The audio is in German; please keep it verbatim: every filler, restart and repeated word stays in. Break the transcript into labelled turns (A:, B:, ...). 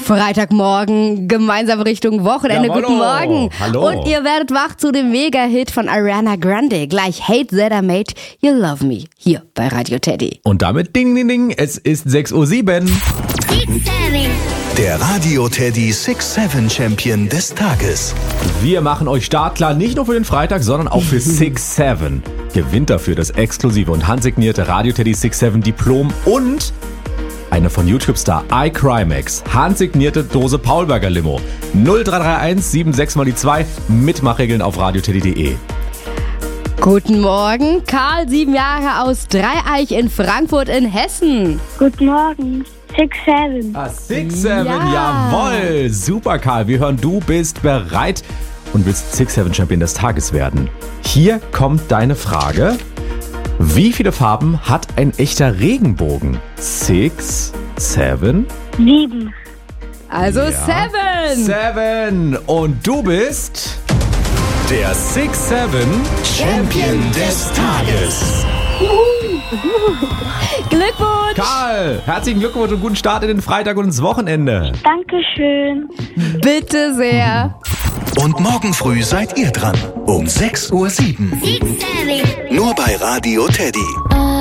A: Freitagmorgen, gemeinsam Richtung Wochenende.
B: Jawollo.
A: Guten Morgen.
B: Hallo.
A: Und ihr werdet wach zu dem Mega-Hit von Ariana Grande. Gleich Hate That I Made You Love Me. Hier bei Radio Teddy.
B: Und damit ding, ding, ding, es ist sechs Uhr sieben.
C: Der Radio Teddy six seven Champion des Tages.
B: Wir machen euch startklar, nicht nur für den Freitag, sondern auch für six seven. Gewinnt dafür das exklusive und handsignierte Radio Teddy six seven Diplom und eine von YouTube-Star iCrimex handsignierte Dose Paulberger Limo. null drei drei eins sieben sechs mal die zwei. Mitmachregeln auf radioteddy punkt de.
A: Guten Morgen, Karl, sieben Jahre aus Dreieich in Frankfurt in Hessen.
D: Guten Morgen. six seven.
B: Ah, six seven,
A: Ja.
B: jawohl. Super, Karl. Wir hören, du bist bereit und willst six seven Champion des Tages werden. Hier kommt deine Frage. Wie viele Farben hat ein echter Regenbogen? Six, seven,
D: Sieben.
A: Also
B: Ja.
A: Seven.
B: seven. Und du bist der six seven
C: Champion des Tages.
A: Glückwunsch.
B: Karl. Herzlichen Glückwunsch und guten Start in den Freitag und ins Wochenende.
D: Dankeschön.
A: Bitte sehr.
C: Und morgen früh seid ihr dran. Um sechs Uhr sieben. Nur bei Radio Teddy.